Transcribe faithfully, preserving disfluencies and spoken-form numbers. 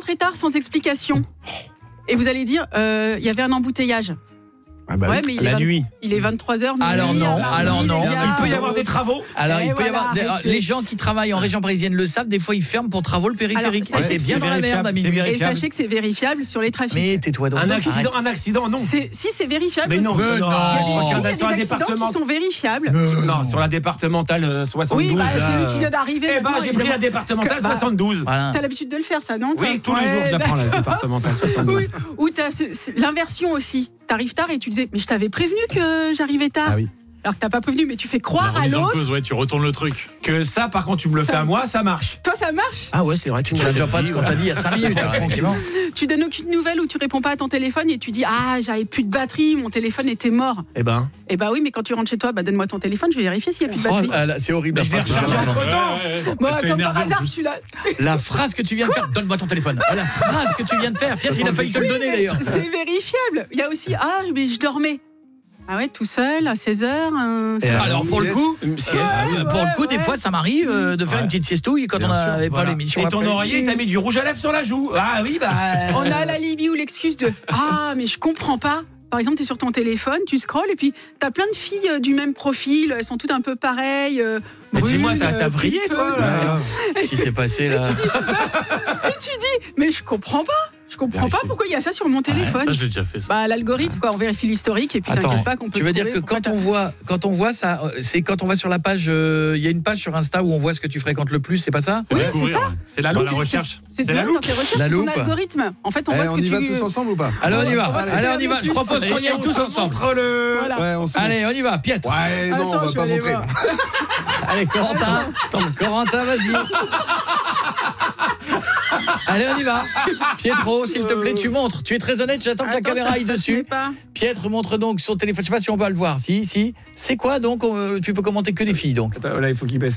rentré tard sans explication. Et vous allez dire, il euh, y avait un embouteillage. Ah bah ouais, mais il la est vingt... nuit. Il est vingt-trois heures. Alors non, alors non. Il peut y avoir des travaux. Alors Et il peut voilà, y avoir des... arrêtez. les gens qui travaillent en région parisienne le savent, des fois ils ferment pour travaux le périphérique. Alors, c'est sachez- bien c'est dans la merde à vérifiable, c'est minuit. Et vérifiable. sachez que c'est vérifiable sur les trafics. Mais tais-toi donc. Un accident, Arrête. un accident, non. C'est, si c'est vérifiable. Mais non, aussi. mais Mais non. non. Il y a des, Je crois qu'il y en il y a a sur des la accidents département. qui sont vérifiables. Non, sur la départementale euh, soixante-douze. Oui, bah, c'est là, lui qui vient d'arriver. Eh ben, maintenant, j'ai pris évidemment. la départementale Que- bah, soixante-douze. Voilà. T'as l'habitude de le faire, ça, non toi Oui, tous les Ouais, jours, je la bah- prends, la départementale soixante-douze. Ou, ou t'as ce- ce- l'inversion aussi. T'arrives tard et tu disais, mais je t'avais prévenu que j'arrivais tard. Ah oui. Alors que t'as pas prévenu, mais tu fais croire La à remise en l'autre. cause, ouais, tu retournes le truc. Que ça, par contre, tu me le Ça- fais à moi, ça marche. Toi, ça marche. Ah ouais, c'est vrai, tu Tu me n'as l'as déjà pas de ce dit, qu'on t'a dit il y a cinq minutes. hein, tranquillement. Tu donnes aucune nouvelle ou tu réponds pas à ton téléphone et tu dis, ah, j'avais plus de batterie, mon téléphone était mort. Eh ben. Eh bah oui, mais quand tu rentres chez toi, bah donne-moi ton téléphone, je vais vérifier s'il y a plus de Oh, batterie. ah, là, c'est horrible la Je vais phrase, que tu recharger viens de entre faire. temps. Moi, c'est comme par énervé, en hasard, plus. tu l'as. La phrase que tu viens de faire, donne-moi ton téléphone. Ah, la phrase que tu viens de faire, Pierre, il a failli te le donner d'ailleurs. C'est vérifiable. Il y a aussi, ah, mais je dormais. Ah ouais, tout seul, à seize heures. Un... Et Alors pour le coup, Une sieste. euh, pour le coup, ouais, des ouais. fois, ça m'arrive euh, de faire Ouais. une petite siestouille quand Bien on sûr, n'avait pas Voilà. l'émission. Et ton après. oreiller, t'as mis du rouge à lèvres sur la joue. Ah oui, bah. On a l'alibi ou l'excuse de, ah, mais je comprends pas. Par exemple, tu es sur ton téléphone, tu scrolles et puis tu as plein de filles euh, du même profil, elles sont toutes un peu pareilles. euh, Mais dis-moi, brunes, t'as- t'as euh, vrillé, toi, pulpeuses. là. Si c'est passé là. Et tu dis, mais je comprends pas. Je comprends pas Vérifie. pourquoi il y a ça sur mon téléphone. Ça, je l'ai déjà fait. Ça. Bah, l'algorithme, quoi, on vérifie l'historique et puis Attends, t'inquiète pas qu'on peut tu veux dire trouver que pourquoi quand t'as- on voit, quand on voit ça, euh, c'est quand on va sur la page, euh, il y a une page sur Insta où on voit ce que tu fréquentes le plus, c'est pas ça? Oui, Découvrir, c'est ça. ouais. C'est la Dans loupe. la recherche. C'est C'est bien la dans loupe. tes recherches, La c'est ton loupe. algorithme. En fait, on Eh, voit ce on que y va tu... tous ensemble ou pas? Allez, on y va. On va se Allez, faire on y va. le Je plus. propose qu'on y aille tous ensemble. Montre le. Voilà. Ouais, on se Allez, on y va. Pietre. Ouais, non, Attends, on va je pas vais aller montrer. voir. Allez, Corentin. Corentin, vas-y. Allez, on y va. Pietro, s'il te plaît, tu montres. Tu es très honnête, j'attends que la Attends, caméra ça- aille ça se dessus. met pas. Pietre montre donc son téléphone. Je sais pas si on va le voir. Si, si. C'est quoi donc? On- Tu peux commenter que des filles donc. Attends, là, il faut qu'il baisse.